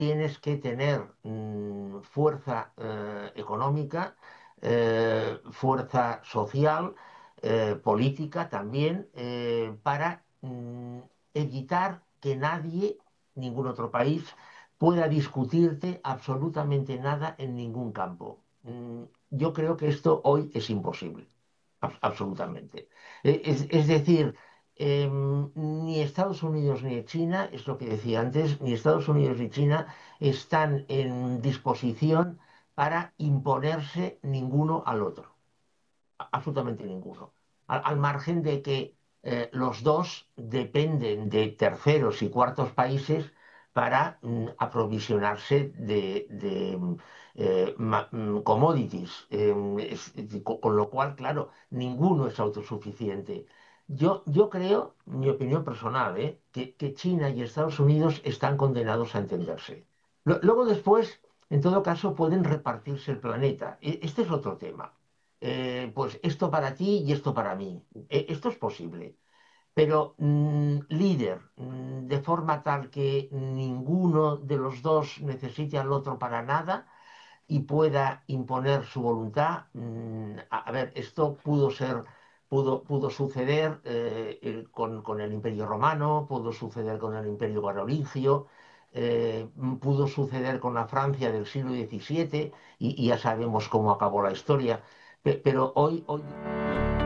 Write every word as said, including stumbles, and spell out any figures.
tienes que tener mm, fuerza eh, económica, eh, fuerza social, eh, política también, eh, para mm, evitar que nadie, ningún otro país, pueda discutirte absolutamente nada en ningún campo. Mm, yo creo que esto hoy es imposible, ab- absolutamente. Eh, Es, es decir, em, ni Estados Unidos ni China, es lo que decía antes, ni Estados Unidos ni China están en disposición para imponerse ninguno al otro, a- absolutamente ninguno. Al, al margen de que eh, los dos dependen de terceros y cuartos países para mm, aprovisionarse de, de, mm, eh, ma- mm, commodities. Eh, es- es- con, con lo cual, claro, ninguno es autosuficiente. Yo, yo creo, mi opinión personal, ¿eh? que, que China y Estados Unidos están condenados a entenderse. Lo- Luego después, en todo caso, pueden repartirse el planeta. E- Este es otro tema. Eh, pues esto para ti y esto para mí. E- esto es posible. Pero mm, líder, mm, de forma tal que ninguno de los dos necesite al otro para nada y pueda imponer su voluntad. mm, a, a ver, esto pudo ser, pudo, pudo suceder eh, el- con, con el Imperio Romano, pudo suceder con el Imperio Carolingio, eh, pudo suceder con la Francia del siglo diecisiete y, y ya sabemos cómo acabó la historia. Pe- pero hoy, hoy